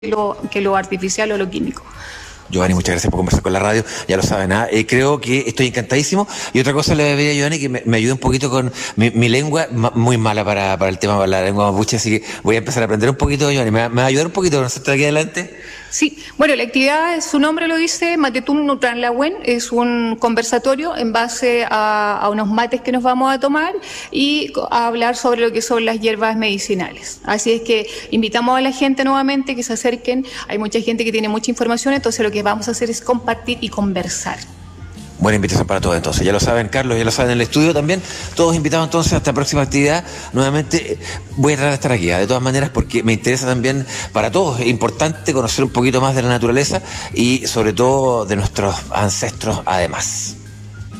que lo artificial o lo químico. Giovanni, muchas gracias por conversar con la radio, ya lo saben, creo que estoy encantadísimo. Y otra cosa le voy a pedir a Giovanni que me ayude un poquito con mi lengua, muy mala para el tema, para la lengua mapuche, así que voy a empezar a aprender un poquito, Giovanni. ¿Me va a ayudar un poquito con nosotros aquí adelante? Sí, bueno, la actividad, su nombre lo dice, Matetum Nutranlawen, es un conversatorio en base a unos mates que nos vamos a tomar y a hablar sobre lo que son las hierbas medicinales. Así es que invitamos a la gente nuevamente que se acerquen, hay mucha gente que tiene mucha información, entonces lo que vamos a hacer es compartir y conversar. Buena invitación para todos entonces, ya lo saben Carlos, ya lo saben en el estudio también, todos invitados entonces a esta próxima actividad. Nuevamente voy a tratar de estar aquí, de todas maneras, porque me interesa también para todos, es importante conocer un poquito más de la naturaleza y sobre todo de nuestros ancestros además.